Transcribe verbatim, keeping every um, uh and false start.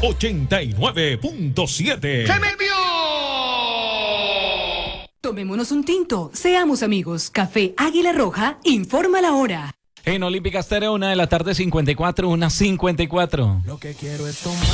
ochenta y nueve punto siete. ¡Se me envió! Tomémonos un tinto, seamos amigos. Café Águila Roja informa la hora. En Olímpica Estéreo, una de la tarde, cincuenta y cuatro, una cincuenta y cuatro. Lo que quiero es tomar.